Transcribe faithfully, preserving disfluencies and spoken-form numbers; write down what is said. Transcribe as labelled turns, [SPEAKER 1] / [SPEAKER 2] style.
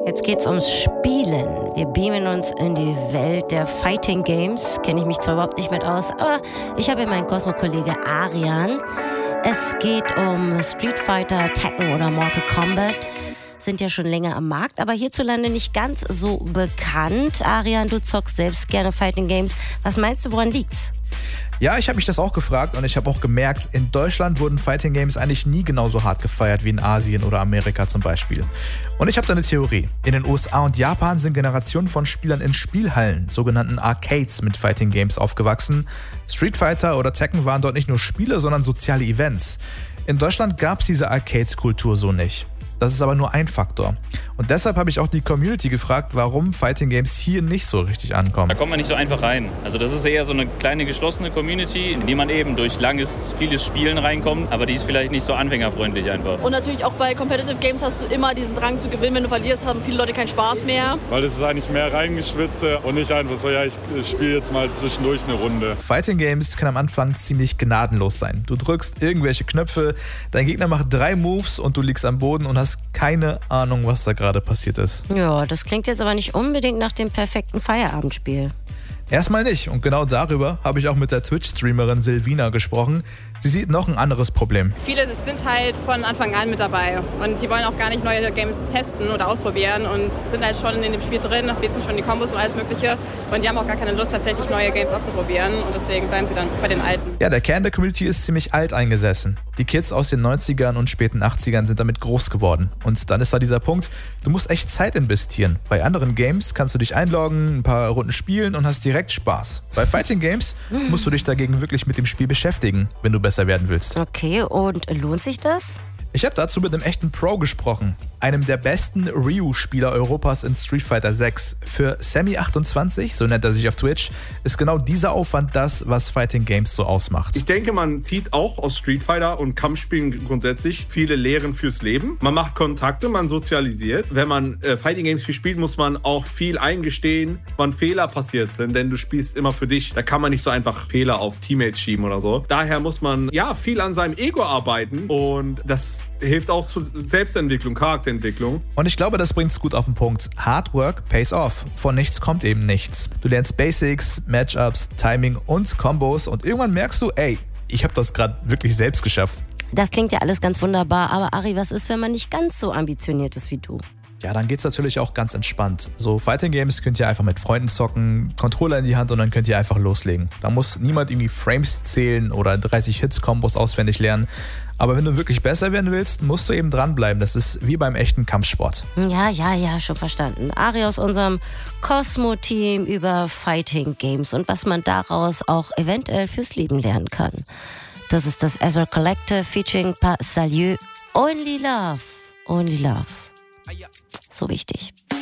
[SPEAKER 1] Jetzt geht's ums Spielen. Wir beamen uns in die Welt der Fighting Games. Kenne ich mich zwar überhaupt nicht mit aus, aber ich habe hier meinen Cosmo-Kollege Arian. Es geht um Street Fighter, Tekken oder Mortal Kombat. Sind ja schon länger am Markt, aber hierzulande nicht ganz so bekannt. Arian, du zockst selbst gerne Fighting Games. Was meinst du, woran liegt's?
[SPEAKER 2] Ja, ich habe mich das auch gefragt und ich habe auch gemerkt, in Deutschland wurden Fighting Games eigentlich nie genauso hart gefeiert wie in Asien oder Amerika zum Beispiel. Und ich habe da eine Theorie. In den U S A und Japan sind Generationen von Spielern in Spielhallen, sogenannten Arcades, mit Fighting Games aufgewachsen. Street Fighter oder Tekken waren dort nicht nur Spiele, sondern soziale Events. In Deutschland gab es diese Arcades-Kultur so nicht. Das ist aber nur ein Faktor. Und deshalb habe ich auch die Community gefragt, warum Fighting Games hier nicht so richtig ankommen.
[SPEAKER 3] Da kommt man nicht so einfach rein. Also das ist eher so eine kleine geschlossene Community, in die man eben durch langes, vieles Spielen reinkommt, aber die ist vielleicht nicht so anfängerfreundlich einfach.
[SPEAKER 4] Und natürlich auch bei Competitive Games hast du immer diesen Drang zu gewinnen. Wenn du verlierst, haben viele Leute keinen Spaß mehr.
[SPEAKER 5] Weil es ist eigentlich mehr Reingeschwitze und nicht einfach so, ja, ich spiele jetzt mal zwischendurch eine Runde.
[SPEAKER 2] Fighting Games können am Anfang ziemlich gnadenlos sein. Du drückst irgendwelche Knöpfe, dein Gegner macht drei Moves und du liegst am Boden und hast keine Ahnung, was da gerade passiert ist.
[SPEAKER 1] Ja, das klingt jetzt aber nicht unbedingt nach dem perfekten Feierabendspiel.
[SPEAKER 2] Erstmal nicht. Und genau darüber habe ich auch mit der Twitch-Streamerin Silvina gesprochen. Sie sieht noch ein anderes Problem.
[SPEAKER 6] Viele sind halt von Anfang an mit dabei und die wollen auch gar nicht neue Games testen oder ausprobieren und sind halt schon in dem Spiel drin, wissen schon die Kombos und alles Mögliche und die haben auch gar keine Lust, tatsächlich neue Games auszuprobieren und deswegen bleiben sie dann bei den alten.
[SPEAKER 2] Ja, der Kern der Community ist ziemlich alt eingesessen. Die Kids aus den neunzigern und späten achtzigern sind damit groß geworden. Und dann ist da dieser Punkt, du musst echt Zeit investieren. Bei anderen Games kannst du dich einloggen, ein paar Runden spielen und hast direkt Spaß. Bei Fighting Games musst du dich dagegen wirklich mit dem Spiel beschäftigen, wenn du besser werden willst.
[SPEAKER 1] Okay, und lohnt sich das?
[SPEAKER 2] Ich habe dazu mit einem echten Pro gesprochen, einem der besten Ryu-Spieler Europas in Street Fighter sechs. Für Sammy achtundzwanzig, so nennt er sich auf Twitch, ist genau dieser Aufwand das, was Fighting Games so ausmacht.
[SPEAKER 7] Ich denke, man zieht auch aus Street Fighter und Kampfspielen grundsätzlich viele Lehren fürs Leben. Man macht Kontakte, man sozialisiert. Wenn man äh, Fighting Games viel spielt, muss man auch viel eingestehen, wann Fehler passiert sind, denn du spielst immer für dich. Da kann man nicht so einfach Fehler auf Teammates schieben oder so. Daher muss man ja viel an seinem Ego arbeiten und das hilft auch zur Selbstentwicklung, Charakterentwicklung.
[SPEAKER 2] Und ich glaube, das bringt's gut auf den Punkt. Hard work pays off. Von nichts kommt eben nichts. Du lernst Basics, Matchups, Timing und Combos und irgendwann merkst du, ey, ich habe das gerade wirklich selbst geschafft.
[SPEAKER 1] Das klingt ja alles ganz wunderbar, aber Ari, was ist, wenn man nicht ganz so ambitioniert ist wie du?
[SPEAKER 2] Ja, dann geht's natürlich auch ganz entspannt. So Fighting Games könnt ihr einfach mit Freunden zocken, Controller in die Hand und dann könnt ihr einfach loslegen. Da muss niemand irgendwie Frames zählen oder dreißig Hits-Kombos auswendig lernen. Aber wenn du wirklich besser werden willst, musst du eben dranbleiben. Das ist wie beim echten Kampfsport.
[SPEAKER 1] Ja, ja, ja, schon verstanden. Ari aus unserem Cosmo-Team über Fighting Games und was man daraus auch eventuell fürs Leben lernen kann. Das ist das Azure Collective featuring Pas Salut. Only Love. Only Love. So wichtig.